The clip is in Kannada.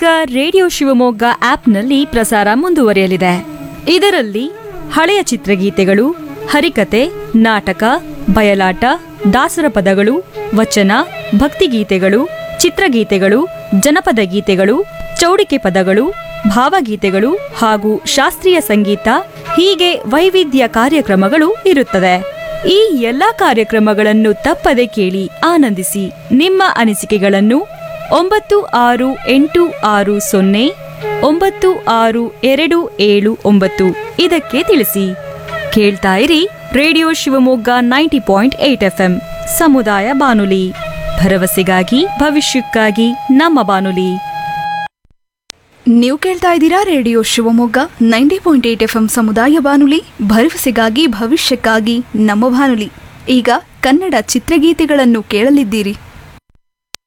ಈಗ ರೇಡಿಯೋ ಶಿವಮೊಗ್ಗ ಆಪ್ನಲ್ಲಿ ಪ್ರಸಾರ ಮುಂದುವರಿಯಲಿದೆ. ಇದರಲ್ಲಿ ಹಳೆಯ ಚಿತ್ರಗೀತೆಗಳು, ಹರಿಕತೆ, ನಾಟಕ, ಬಯಲಾಟ, ದಾಸರ ಪದಗಳು, ವಚನ, ಭಕ್ತಿಗೀತೆಗಳು, ಚಿತ್ರಗೀತೆಗಳು, ಜನಪದ ಗೀತೆಗಳು, ಚೌಡಿಕೆ ಪದಗಳು, ಭಾವಗೀತೆಗಳು ಹಾಗೂ ಶಾಸ್ತ್ರೀಯ ಸಂಗೀತ ಹೀಗೆ ವೈವಿಧ್ಯ ಕಾರ್ಯಕ್ರಮಗಳು ಇರುತ್ತದೆ. ಈ ಎಲ್ಲಾ ಕಾರ್ಯಕ್ರಮಗಳನ್ನು ತಪ್ಪದೆ ಕೇಳಿ ಆನಂದಿಸಿ. ನಿಮ್ಮ ಅನಿಸಿಕೆಗಳನ್ನು 9680 962779 ಇದಕ್ಕೆ ತಿಳಿಸಿ. ಕೇಳ್ತಾ ಇರಿ ರೇಡಿಯೋ ಶಿವಮೊಗ್ಗ 90.8 FM ಸಮುದಾಯ ಬಾನುಲಿ, ಭರವಸೆಗಾಗಿ ಭವಿಷ್ಯಕ್ಕಾಗಿ ನಮ್ಮ ಬಾನುಲಿ. ನೀವು ಕೇಳ್ತಾ ಇದ್ದೀರಾ ರೇಡಿಯೋ ಶಿವಮೊಗ್ಗ 90.8 FM ಸಮುದಾಯ ಬಾನುಲಿ, ಭರವಸೆಗಾಗಿ ಭವಿಷ್ಯಕ್ಕಾಗಿ ನಮ್ಮ ಬಾನುಲಿ. ಈಗ ಕನ್ನಡ ಚಿತ್ರಗೀತೆಗಳನ್ನು ಕೇಳಲಿದ್ದೀರಿ.